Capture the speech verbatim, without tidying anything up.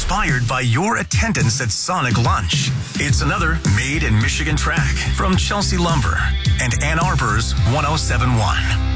inspired by your attendance at Sonic Lunch. It's another Made in Michigan track from Chelsea Lumber and Ann Arbor's one oh seven point one.